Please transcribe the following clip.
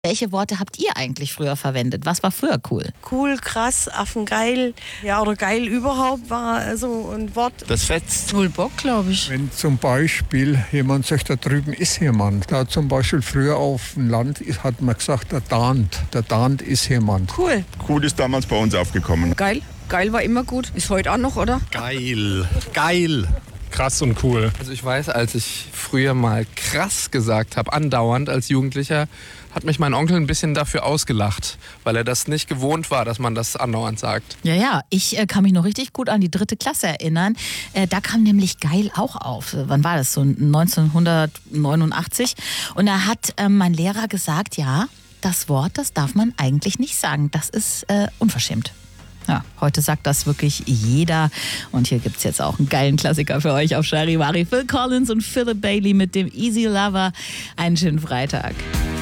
Welche Worte habt ihr eigentlich früher verwendet? Was war früher cool? Cool, krass, affengeil. Ja, oder geil überhaupt war so ein Wort. Das fetzt. Null Bock, glaube ich. Wenn zum Beispiel jemand sagt, da drüben ist jemand. Da zum Beispiel früher auf dem Land hat man gesagt, der dahnt ist jemand. Cool. Cool ist damals bei uns aufgekommen. Geil. Geil war immer gut. Ist heute auch noch, oder? Geil. Geil. Krass und cool. Also ich weiß, als ich früher mal krass gesagt habe, andauernd als Jugendlicher, hat mich mein Onkel ein bisschen dafür ausgelacht, weil er das nicht gewohnt war, dass man das andauernd sagt. Ja, ich kann mich noch richtig gut an die 3. Klasse erinnern. Da kam nämlich geil auch auf. Wann war das? So 1989. Und da hat mein Lehrer gesagt, ja, das Wort, das darf man eigentlich nicht sagen. Das ist unverschämt. Ja, heute sagt das wirklich jeder. Und hier gibt es jetzt auch einen geilen Klassiker für euch auf Charivari. Phil Collins und Philip Bailey mit dem Easy Lover. Einen schönen Freitag.